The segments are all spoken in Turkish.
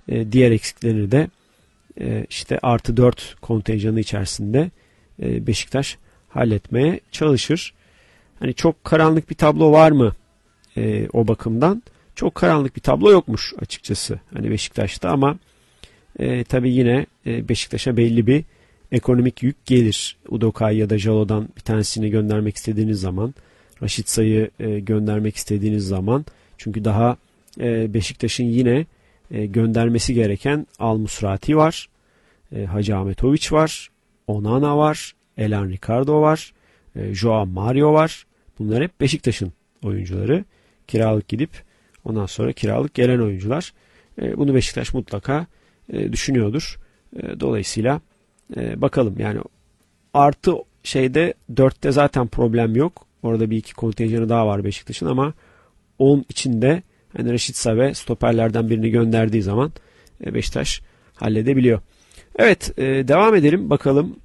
Diğer eksikleri de işte artı 4 kontenjanı içerisinde Beşiktaş halletmeye çalışır. Hani çok karanlık bir tablo var mı o bakımdan? Çok karanlık bir tablo yokmuş açıkçası hani Beşiktaş'ta ama tabii yine Beşiktaş'a belli bir ekonomik yük gelir. Udokay ya da Jalo'dan bir tanesini göndermek istediğiniz zaman, Raşitsa'yı göndermek istediğiniz zaman, çünkü daha Beşiktaş'ın yine göndermesi gereken Al Musrati var, Hacı Ahmetoviç var, Onana var, Elan Ricardo var, Joao Mario var. Bunlar hep Beşiktaş'ın oyuncuları. Kiralık gidip ondan sonra kiralık gelen oyuncular. Bunu Beşiktaş mutlaka düşünüyordur. Dolayısıyla bakalım yani artı şeyde 4'te zaten problem yok. Orada bir iki kontenjanı daha var Beşiktaş'ın ama 10 içinde hani Rashica ve stoperlerden birini gönderdiği zaman Beşiktaş halledebiliyor. Evet, devam edelim bakalım.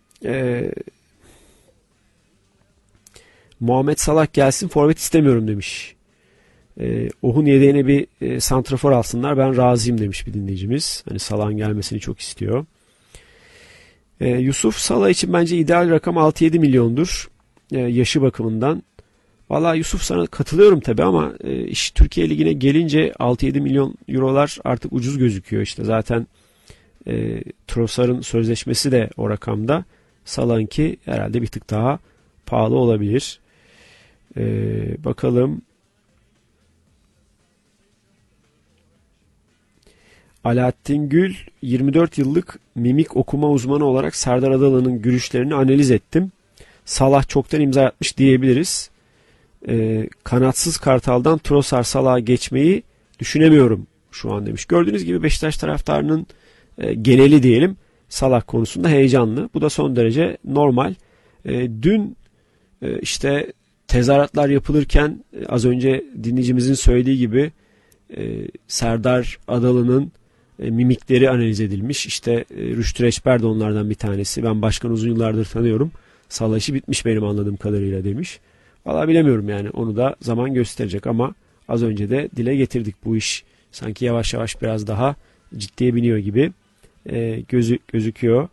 Muhammed Salah gelsin, forvet istemiyorum demiş. Ohun yedeğine bir santrafor alsınlar, ben razıyım demiş bir dinleyicimiz. Hani Salah'ın gelmesini çok istiyor. Yusuf, Salah için bence ideal rakam 6-7 milyondur. Yaşı bakımından. Valla Yusuf, sana katılıyorum tabi ama iş Türkiye Ligi'ne gelince 6-7 milyon eurolar artık ucuz gözüküyor. İşte zaten Trossard'ın sözleşmesi de o rakamda. Salah'ınki herhalde bir tık daha pahalı olabilir. Bakalım. Alaaddin Gül, 24 yıllık mimik okuma uzmanı olarak Serdar Adalı'nın görüşlerini analiz ettim. Salah çoktan imza atmış diyebiliriz. Kanatsız Kartal'dan Trossard Salah'a geçmeyi düşünemiyorum şu an demiş. Gördüğünüz gibi Beşiktaş taraftarının geneli diyelim Salah konusunda heyecanlı. Bu da son derece normal. Dün işte tezahüratlar yapılırken az önce dinleyicimizin söylediği gibi Serdar Adalı'nın mimikleri analiz edilmiş. İşte Rüştü Reçber de onlardan bir tanesi. Ben başkanı uzun yıllardır tanıyorum. Salah işi bitmiş benim anladığım kadarıyla demiş. Vallahi bilemiyorum yani, onu da zaman gösterecek ama az önce de dile getirdik, bu iş sanki yavaş yavaş biraz daha ciddiye biniyor gibi gözüküyor.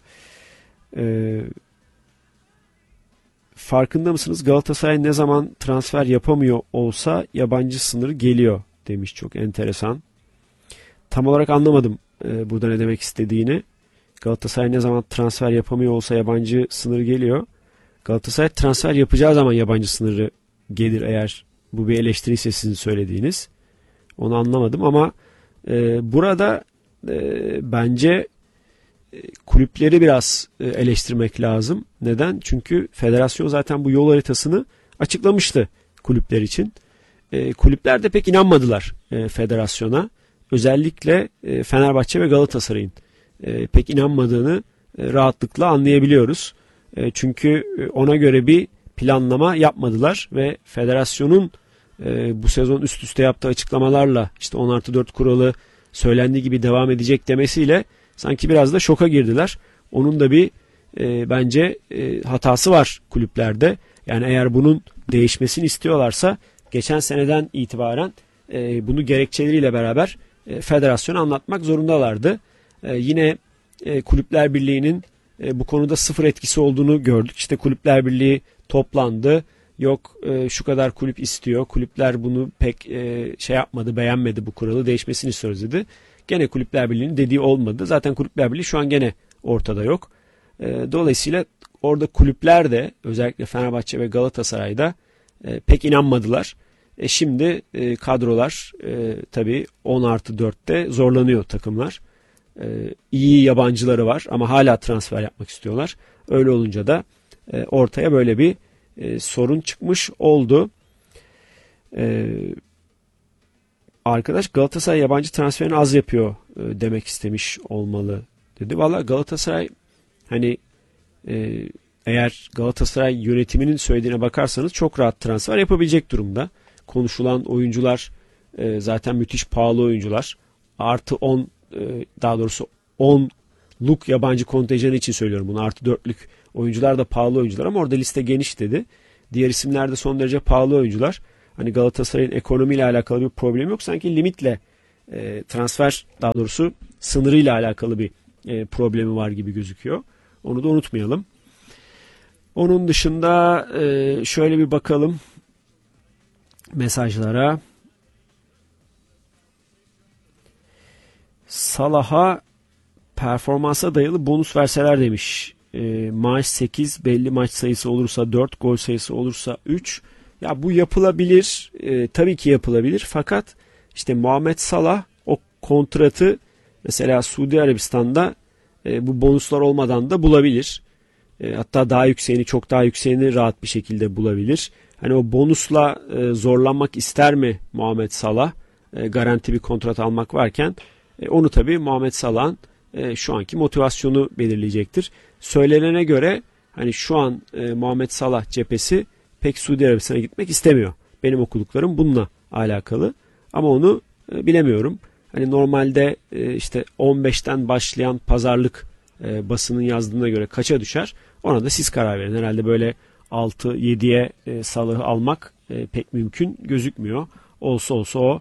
Farkında mısınız? Galatasaray ne zaman transfer yapamıyor olsa yabancı sınırı geliyor demiş. Çok enteresan. Tam olarak anlamadım burada ne demek istediğini. Galatasaray ne zaman transfer yapamıyor olsa yabancı sınırı geliyor. Galatasaray transfer yapacağı zaman yabancı sınırı gelir, eğer bu bir eleştiriyse sizin söylediğiniz. Onu anlamadım ama burada bence kulüpleri biraz eleştirmek lazım. Neden? Çünkü federasyon zaten bu yol haritasını açıklamıştı kulüpler için. Kulüpler de pek inanmadılar federasyona. Özellikle Fenerbahçe ve Galatasaray'ın pek inanmadığını rahatlıkla anlayabiliyoruz. Çünkü ona göre bir planlama yapmadılar ve federasyonun bu sezon üst üste yaptığı açıklamalarla işte 10+4 kuralı söylendiği gibi devam edecek demesiyle sanki biraz da şoka girdiler. Onun da bir bence hatası var kulüplerde. Yani eğer bunun değişmesini istiyorlarsa geçen seneden itibaren bunu gerekçeleriyle beraber federasyona anlatmak zorundalardı. Yine Kulüpler Birliği'nin bu konuda sıfır etkisi olduğunu gördük. İşte Kulüpler Birliği toplandı. Yok şu kadar kulüp istiyor. Kulüpler bunu pek şey yapmadı, beğenmedi, bu kuralı değişmesini istiyoruz dedi. Gene Kulüpler Birliği'nin dediği olmadı. Zaten Kulüpler Birliği şu an gene ortada yok. Dolayısıyla orada kulüpler de özellikle Fenerbahçe ve Galatasaray'da pek inanmadılar. Şimdi kadrolar tabii 10+4'te zorlanıyor takımlar. İyi yabancıları var ama hala transfer yapmak istiyorlar. Öyle olunca da ortaya böyle bir sorun çıkmış oldu. Arkadaş Galatasaray yabancı transferini az yapıyor demek istemiş olmalı dedi. Valla Galatasaray hani eğer Galatasaray yönetiminin söylediğine bakarsanız çok rahat transfer yapabilecek durumda. Konuşulan oyuncular zaten müthiş pahalı oyuncular. Artı 10 daha doğrusu 10'luk yabancı kontenjanı için söylüyorum bunu. Artı 4'lük oyuncular da pahalı oyuncular ama orada liste geniş dedi. Diğer isimler de son derece pahalı oyuncular. Hani Galatasaray'ın ekonomiyle alakalı bir problem yok. Sanki limitle transfer daha doğrusu sınırıyla alakalı bir problemi var gibi gözüküyor. Onu da unutmayalım. Onun dışında şöyle bir bakalım mesajlara. Salah'a performansa dayalı bonus verseler demiş. Maaş 8, belli maç sayısı olursa 4, gol sayısı olursa 3. Ya bu yapılabilir. Tabii ki yapılabilir. Fakat işte Muhammed Salah o kontratı mesela Suudi Arabistan'da bu bonuslar olmadan da bulabilir. Hatta daha yükseğini, çok daha yükseğini rahat bir şekilde bulabilir. Hani o bonusla zorlanmak ister mi Muhammed Salah? Garanti bir kontrat almak varken onu tabii Muhammed Salah'ın şu anki motivasyonu belirleyecektir. Söylenene göre hani şu an Muhammed Salah cephesi pek Suudi Arabistan'a gitmek istemiyor. Benim okuduklarım bununla alakalı. Ama onu bilemiyorum. Hani normalde işte 15'ten başlayan pazarlık basının yazdığına göre kaça düşer? Ona da siz karar verin. Herhalde böyle 6-7'ye Salah'ı almak pek mümkün gözükmüyor. Olsa o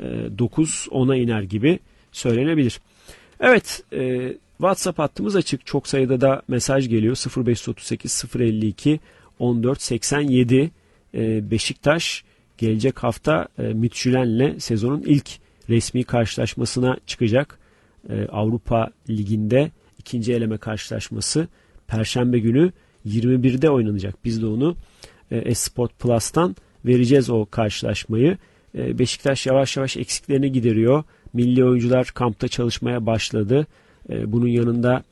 9-10'a iner gibi söylenebilir. Evet, WhatsApp hattımız açık. Çok sayıda da mesaj geliyor. 0538 052 14 87. Beşiktaş gelecek hafta Midtjylland'le sezonun ilk resmi karşılaşmasına çıkacak. Avrupa Ligi'nde ikinci eleme karşılaşması Perşembe günü 21'de oynanacak. Biz de onu Esport Plus'tan vereceğiz o karşılaşmayı. Beşiktaş yavaş yavaş eksiklerini gideriyor. Milli oyuncular kampta çalışmaya başladı. Bunun yanında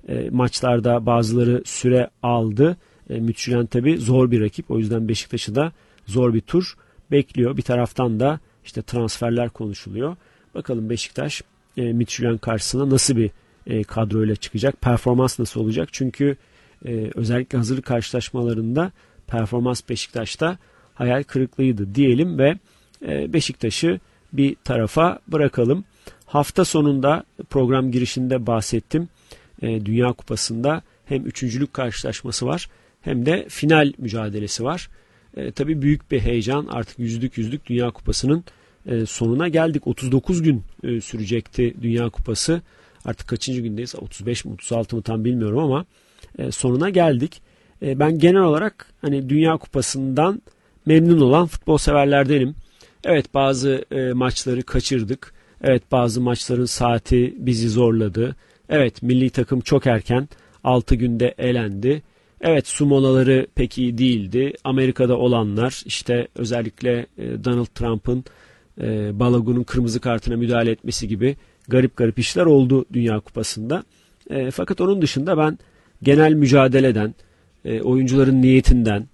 maçlarda bazıları süre aldı. Midtjylland tabi zor bir rakip. O yüzden Beşiktaş'ı da zor bir tur bekliyor. Bir taraftan da işte transferler konuşuluyor. Bakalım Beşiktaş Midtjylland karşısına nasıl bir kadroyla çıkacak? Performans nasıl olacak? Çünkü özellikle hazırlık karşılaşmalarında performans Beşiktaş'ta hayal kırıklığıydı diyelim ve Beşiktaş'ı bir tarafa bırakalım. Hafta sonunda program girişinde bahsettim. Dünya Kupası'nda hem üçüncülük karşılaşması var hem de final mücadelesi var. Tabii büyük bir heyecan. Artık yüzlük Dünya Kupası'nın sonuna geldik. 39 gün sürecekti Dünya Kupası. Artık kaçıncı gündeyiz? 35 mi 36 mı tam bilmiyorum ama sonuna geldik. Ben genel olarak hani Dünya Kupası'ndan memnun olan futbol severlerdenim. Evet, bazı maçları kaçırdık. Evet, bazı maçların saati bizi zorladı. Evet, milli takım çok erken 6 günde elendi. Evet, su molaları pek iyi değildi. Amerika'da olanlar işte özellikle Donald Trump'ın Balogun'un kırmızı kartına müdahale etmesi gibi garip işler oldu Dünya Kupası'nda. Fakat onun dışında ben genel mücadeleden, oyuncuların niyetinden,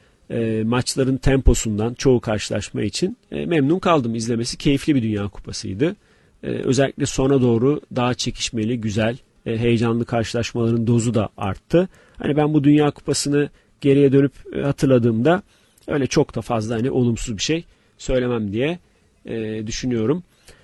maçların temposundan çoğu karşılaşma için memnun kaldım. İzlemesi keyifli bir Dünya Kupası'ydı. Özellikle sona doğru daha çekişmeli, güzel, heyecanlı karşılaşmaların dozu da arttı. Hani ben bu Dünya Kupası'nı geriye dönüp hatırladığımda öyle çok da fazla hani olumsuz bir şey söylemem diye düşünüyorum.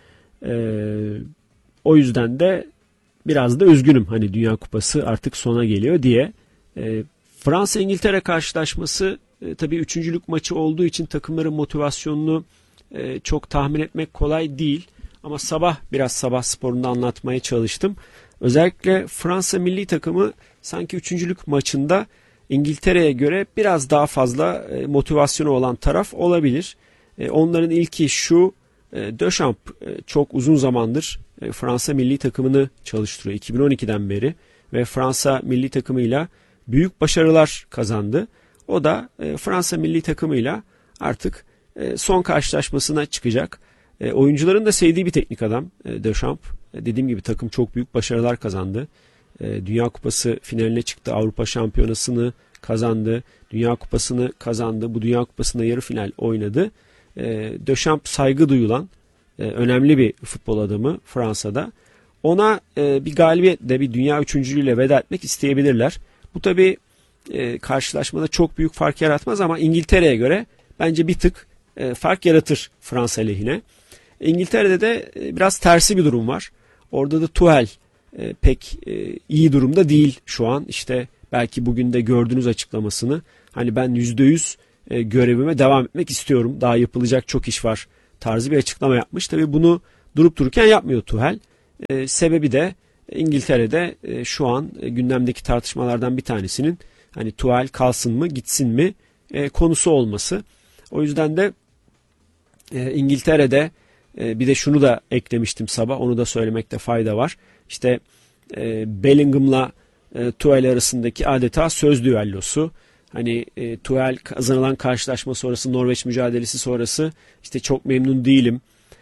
O yüzden de biraz da üzgünüm hani Dünya Kupası artık sona geliyor diye. Fransa-İngiltere karşılaşması tabii üçüncülük maçı olduğu için takımların motivasyonunu çok tahmin etmek kolay değil. Ama biraz sabah sporunda anlatmaya çalıştım. Özellikle Fransa milli takımı sanki üçüncülük maçında İngiltere'ye göre biraz daha fazla motivasyonu olan taraf olabilir. Onların ilki şu: Deschamps çok uzun zamandır Fransa milli takımını çalıştırıyor 2012'den beri ve Fransa milli takımıyla büyük başarılar kazandı. O da Fransa milli takımıyla artık son karşılaşmasına çıkacak. Oyuncuların da sevdiği bir teknik adam Deschamps. Dediğim gibi takım çok büyük başarılar kazandı. Dünya Kupası finaline çıktı. Avrupa Şampiyonası'nı kazandı. Dünya Kupası'nı kazandı. Bu Dünya Kupası'nda yarı final oynadı. Deschamps saygı duyulan önemli bir futbol adamı Fransa'da. Ona bir galibiyetle bir dünya üçüncülüğüyle veda etmek isteyebilirler. Bu tabii karşılaşmada çok büyük fark yaratmaz ama İngiltere'ye göre bence bir tık fark yaratır Fransa lehine. İngiltere'de de biraz tersi bir durum var. Orada da Tuchel pek iyi durumda değil şu an. İşte belki bugün de gördünüz açıklamasını. Hani ben %100 görevime devam etmek istiyorum. Daha yapılacak çok iş var tarzı bir açıklama yapmış. Tabii bunu durup dururken yapmıyor Tuchel. Sebebi de İngiltere'de şu an gündemdeki tartışmalardan bir tanesinin hani Tuchel kalsın mı gitsin mi konusu olması. O yüzden de İngiltere'de bir de şunu da eklemiştim sabah, onu da söylemekte fayda var. İşte Bellingham'la Tuchel arasındaki adeta söz düellosu. Hani Tuchel kazanılan karşılaşma sonrası, Norveç mücadelesi sonrası işte çok memnun değilim.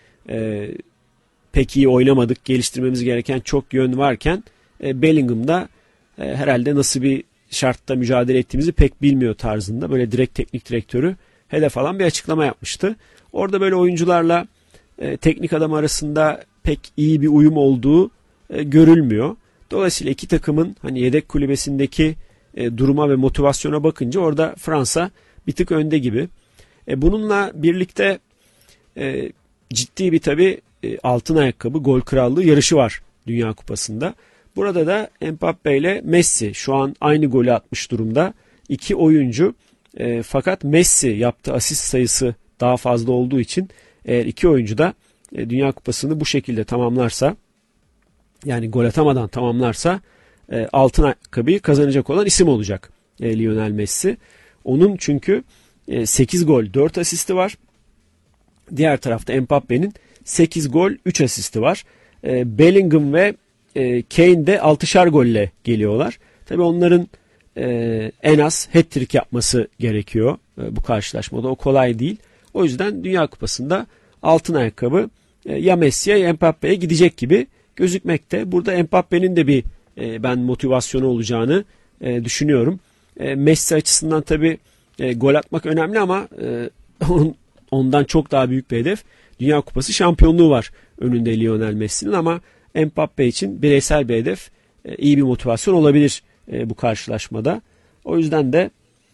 Pek iyi oynamadık, geliştirmemiz gereken çok yön varken Bellingham'da herhalde nasıl bir şartta mücadele ettiğimizi pek bilmiyor tarzında böyle direkt teknik direktörü hedef alan bir açıklama yapmıştı. Orada böyle oyuncularla teknik adam arasında pek iyi bir uyum olduğu görülmüyor. Dolayısıyla iki takımın hani yedek kulübesindeki duruma ve motivasyona bakınca orada Fransa bir tık önde gibi. Bununla birlikte ciddi bir tabii altın ayakkabı gol krallığı yarışı var Dünya Kupası'nda. Burada da Mbappe ile Messi şu an aynı golü atmış durumda. İki oyuncu fakat Messi yaptığı asist sayısı daha fazla olduğu için eğer iki oyuncu da Dünya Kupası'nı bu şekilde tamamlarsa, yani gol atamadan tamamlarsa altın ayakkabıyı kazanacak olan isim olacak Lionel Messi. Onun çünkü 8 gol 4 asisti var. Diğer tarafta Mbappe'nin 8 gol 3 asisti var. Bellingham ve Kane de 6'şar golle geliyorlar. Tabii onların en az hat-trick yapması gerekiyor bu karşılaşmada. O kolay değil. O yüzden Dünya Kupası'nda altın ayakkabı ya Messi'ye ya Mbappe'ye gidecek gibi gözükmekte. Burada Mbappe'nin de bir ben motivasyonu olacağını düşünüyorum. Messi açısından tabii gol atmak önemli ama ondan çok daha büyük bir hedef. Dünya Kupası şampiyonluğu var önünde Lionel Messi'nin ama Mbappe için bireysel bir hedef iyi bir motivasyon olabilir bu karşılaşmada. O yüzden de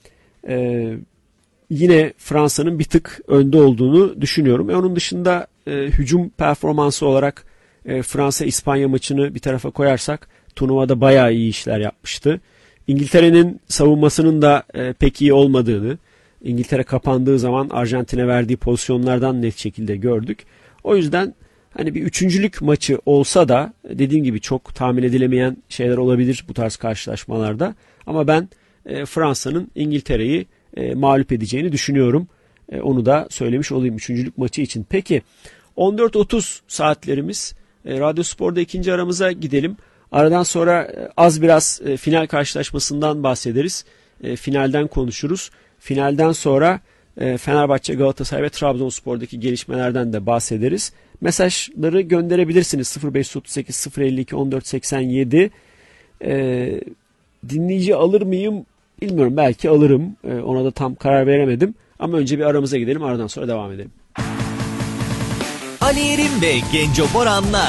yine Fransa'nın bir tık önde olduğunu düşünüyorum. Onun dışında hücum performansı olarak Fransa-İspanya maçını bir tarafa koyarsak turnuvada bayağı iyi işler yapmıştı. İngiltere'nin savunmasının da pek iyi olmadığını, İngiltere kapandığı zaman Arjantin'e verdiği pozisyonlardan net şekilde gördük. O yüzden hani bir üçüncülük maçı olsa da dediğim gibi çok tahmin edilemeyen şeyler olabilir bu tarz karşılaşmalarda. Ama ben Fransa'nın İngiltere'yi mağlup edeceğini düşünüyorum. Onu da söylemiş olayım üçüncülük maçı için. Peki 14.30 saatlerimiz. Radyo Spor'da ikinci aramıza gidelim. Aradan sonra az biraz final karşılaşmasından bahsederiz. Finalden konuşuruz. Finalden sonra Fenerbahçe, Galatasaray ve Trabzonspor'daki gelişmelerden de bahsederiz. Mesajları gönderebilirsiniz. 0538 052 1487. Dinleyici alır mıyım bilmiyorum. Belki alırım. Ona da tam karar veremedim. Ama önce bir aramıza gidelim. Aradan sonra devam edelim. Ali Yerim ve Genco Boran'la